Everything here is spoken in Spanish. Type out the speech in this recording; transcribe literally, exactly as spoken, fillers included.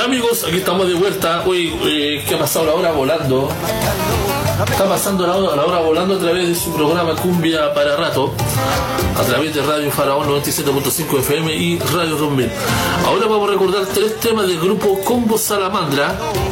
Ya amigos, aquí estamos de vuelta. Uy, eh, ¿qué ha pasado la hora volando? Está pasando la hora, la hora volando a través de su programa Cumbia para Rato, a través de Radio Faraón noventa y siete punto cinco F M y Radio dos mil. Ahora vamos a recordar tres temas del grupo Combo Salamandra,